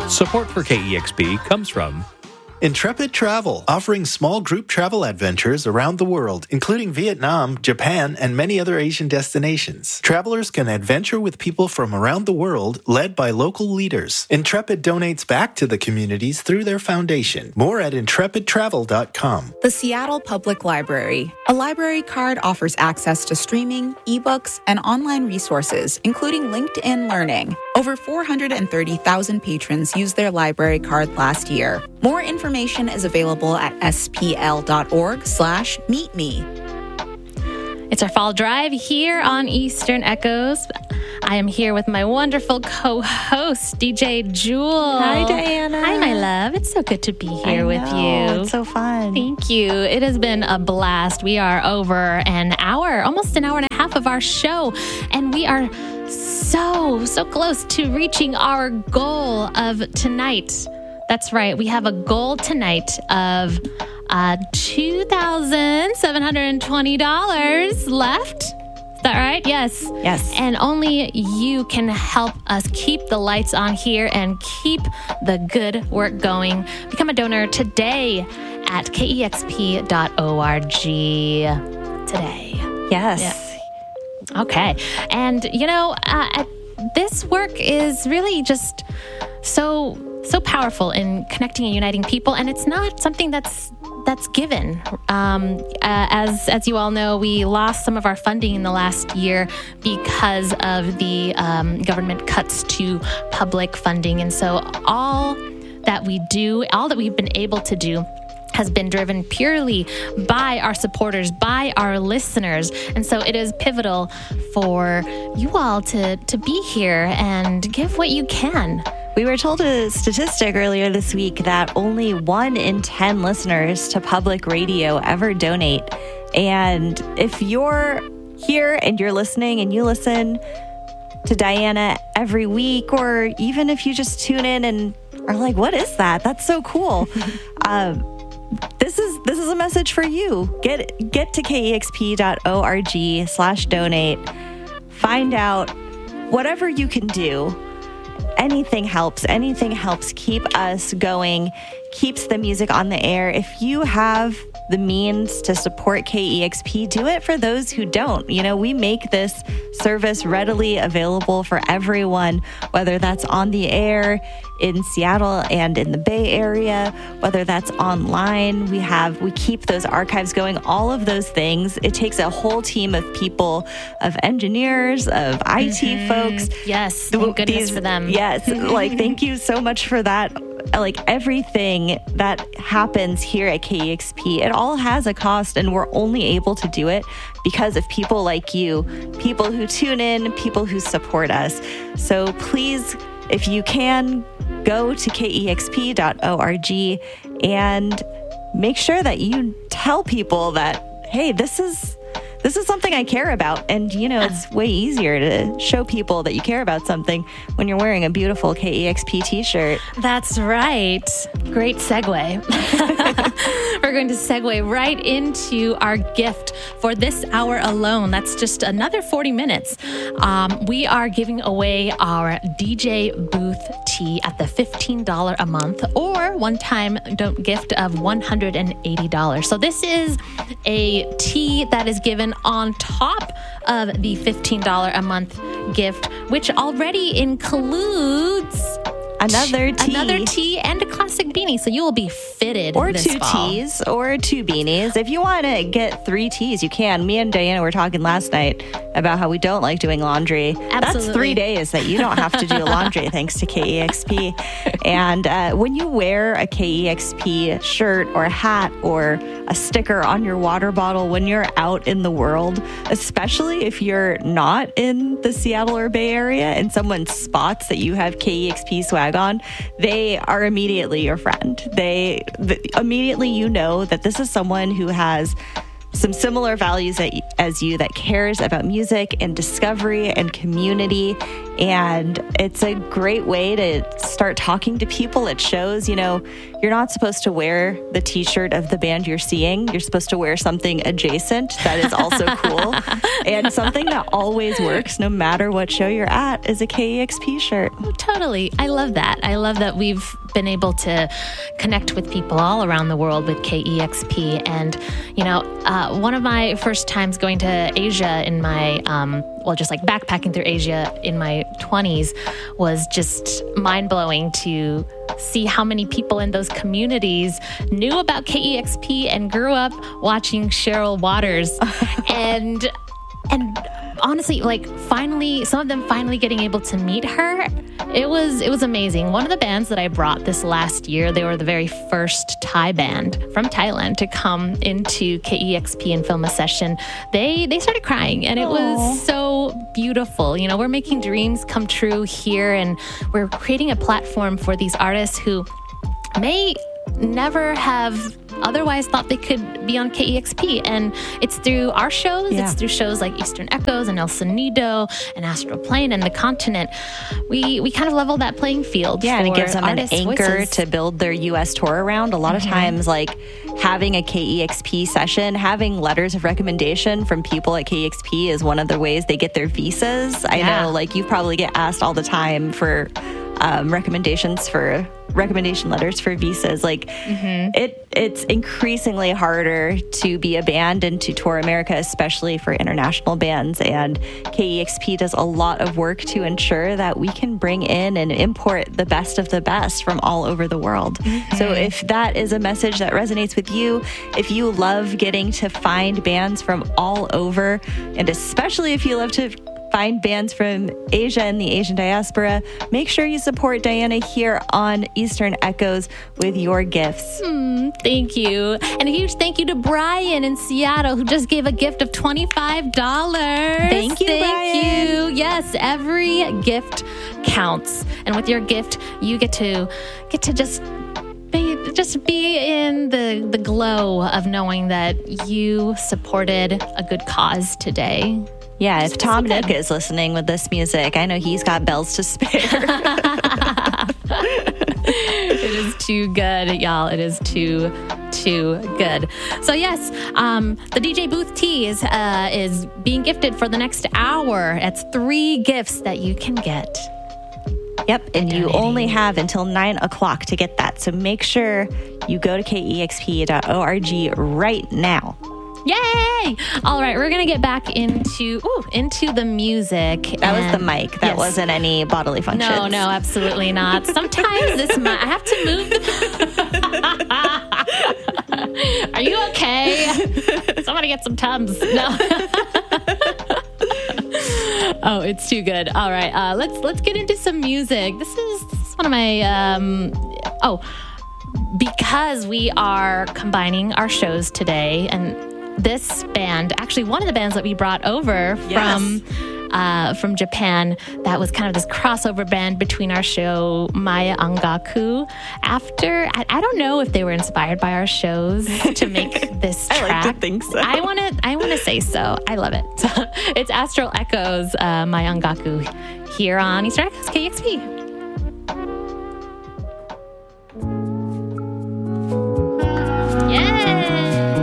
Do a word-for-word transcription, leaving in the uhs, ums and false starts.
Support for K E X P comes from Intrepid Travel, offering small group travel adventures around the world, including Vietnam, Japan, and many other Asian destinations. Travelers can adventure with people from around the world, led by local leaders. Intrepid donates back to the communities through their foundation. More at intrepid travel dot com. The Seattle Public Library. A library card offers access to streaming, ebooks, and online resources, including LinkedIn Learning. Over four hundred thirty thousand patrons used their library card last year. More information is available at spl.org slash meet me. It's our fall drive here on Eastern Echoes. I am here with my wonderful co-host, D J Jewel. Hi, Diana. Hi, my love. It's so good to be here I with know. you. It's so fun. Thank you. It has been a blast. We are over an hour, almost an hour and a half of our show, and we are so, so close to reaching our goal of tonight. That's right. We have a goal tonight of uh, two thousand seven hundred twenty dollars left. Is that right? Yes. Yes. And only you can help us keep the lights on here and keep the good work going. Become a donor today at K E X P dot org today. Yes. Yeah. Okay. And, you know, uh, this work is really just so, so powerful in connecting and uniting people. And it's not something that's that's given. Um, uh, as as you all know, we lost some of our funding in the last year because of the um, government cuts to public funding. And so all that we do, all that we've been able to do has been driven purely by our supporters, by our listeners. And so it is pivotal for you all to, to be here and give what you can. We were told a statistic earlier this week that only one in ten listeners to public radio ever donate. And if you're here and you're listening and you listen to Diana every week, or even if you just tune in and are like, what is that? That's so cool. um, This is this is a message for you. Get get to K E X P dot org slash donate. Find out whatever you can do. Anything helps. Anything helps keep us going, keeps the music on the air. If you have the means to support K E X P, do it for those who don't. You know, we make this service readily available for everyone, whether that's on the air in Seattle and in the Bay Area, whether that's online. We have, we keep those archives going, all of those things. It takes a whole team of people, of engineers, of I T mm-hmm. folks. Yes, thank goodness These, for them. Yes, like thank you so much for that. Like everything that happens here at K E X P, it all has a cost, and we're only able to do it because of people like you, people who tune in, people who support us. So please, if you can, go to K E X P dot org and make sure that you tell people that, hey, this is this is something I care about. And, you know, it's way easier to show people that you care about something when you're wearing a beautiful K E X P t-shirt. That's right. Great segue. We're going to segue right into our gift for this hour alone. That's just another forty minutes. Um, we are giving away our D J booth tee at the fifteen dollars a month or one-time gift of one hundred eighty dollars. So this is a tee that is given on top of the fifteen dollars a month gift, which already includes another tee, another tee, and a classic beanie. So you will be fitted, or this two fall. tees, or two beanies. If you want to get three tees, you can. Me and Diana were talking last night about how we don't like doing laundry. Absolutely. That's three days that you don't have to do laundry thanks to K E X P. And uh, when you wear a K E X P shirt or hat or a sticker on your water bottle when you're out in the world, especially if you're not in the Seattle or Bay Area and someone spots that you have K E X P swag on, they are immediately your friend. They th- immediately you know that this is someone who has some similar values that, as you that cares about music and discovery and community. And it's a great way to start talking to people at shows. You know, you're not supposed to wear the t-shirt of the band you're seeing. You're supposed to wear something adjacent that is also cool. And something that always works, no matter what show you're at, is a K E X P shirt. Oh, totally. I love that. I love that we've been able to connect with people all around the world with K E X P. And, you know, uh, one of my first times going to Asia in my, um, well, just like backpacking through Asia in my twenties was just mind-blowing to see how many people in those communities knew about K E X P and grew up watching Cheryl Waters. and and honestly, like finally, some of them finally getting able to meet her. It was it was amazing. One of the bands that I brought this last year, they were the very first Thai band from Thailand to come into K E X P and film a session. They they started crying, and it Aww. was so beautiful. You know, we're making dreams come true here, and we're creating a platform for these artists who may never have otherwise thought they could be on K E X P. And it's through our shows, yeah. It's through shows like Eastern Echoes and El Sonido and Astral Plane and The Continent. We we kind of level that playing field. Yeah, for and it gives them an anchor voices. to build their U S tour around. A lot mm-hmm. of times, like having a K E X P session, having letters of recommendation from people at K E X P is one of the ways they get their visas. I yeah. know, like you probably get asked all the time for um, recommendations for recommendation letters for visas. Like mm-hmm. it it's increasingly harder to be a band and to tour America, especially for international bands. And K E X P does a lot of work to ensure that we can bring in and import the best of the best from all over the world. Mm-hmm. So if that is a message that resonates with you, if you love getting to find bands from all over, and especially if you love to find bands from Asia and the Asian diaspora, make sure you support Diana here on Eastern Echoes with your gifts. Mm, thank you. And a huge thank you to Brian in Seattle, who just gave a gift of twenty-five dollars. Thank you, Thank Brian. you. Yes, every gift counts. And with your gift, you get to get to just be, just be in the, the glow of knowing that you supported a good cause today. Yeah, if Tom Nook is listening with this music, I know he's got bells to spare. It is too good, y'all. It is too, too good. So yes, um, the D J Booth Tee is uh, is being gifted for the next hour. It's three gifts that you can get. Yep, and you only have until nine o'clock to get that. So make sure you go to K E X P dot org right now. Yay! All right, we're gonna get back into ooh, into the music. That was the mic. That yes. wasn't any bodily functions. No, no, absolutely not. Sometimes this mic, I have to move. Are you okay? Somebody get some Tums. No. Oh, it's too good. All right, uh, let's let's get into some music. This is this is one of my um, oh, because we are combining our shows today, and this band, actually one of the bands that we brought over yes. from uh, from Japan, that was kind of this crossover band between our show Maya Angaku. After, I, I don't know if they were inspired by our shows to make this track. I like to think so. I want to I want to say so. I love it. It's Astral Echoes, uh, Maya Angaku, here on Eastern Echoes K E X P.